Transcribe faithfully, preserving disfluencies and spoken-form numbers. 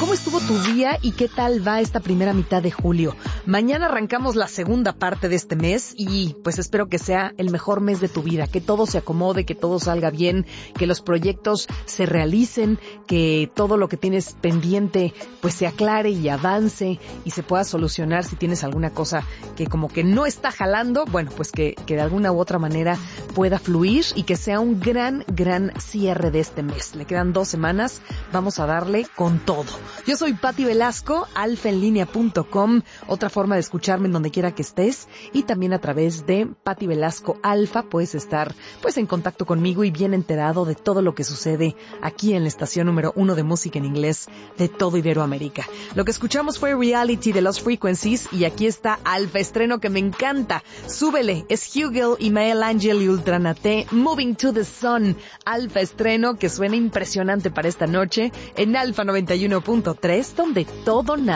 ¿Cómo estuvo tu día y qué tal va esta primera mitad de julio? Mañana arrancamos la segunda parte de este mes y pues espero que sea el mejor mes de tu vida, que todo se acomode, que todo salga bien, que los proyectos se realicen, que todo lo que tienes pendiente pues se aclare y avance y se pueda solucionar si tienes alguna cosa que como que no está jalando, bueno, pues que, que de alguna u otra manera pueda fluir y que sea un gran, gran cierre de este mes. Le quedan dos semanas, vamos a darle con todo. Yo soy Pati Velasco, alfa en línea punto com, otra forma de escucharme en donde quiera que estés, y también a través de Pati Velasco Alfa puedes estar pues en contacto conmigo y bien enterado de todo lo que sucede aquí en la estación número uno de música en inglés de todo Iberoamérica. Lo que escuchamos fue Reality de Lost Frequencies y aquí está Alfa estreno que me encanta. Súbele, es Hugel y Mael Angel y Ultranate, Moving to the Sun. Alfa estreno que suena impresionante para esta noche en Alfa noventa y uno punto tres, donde todo nada.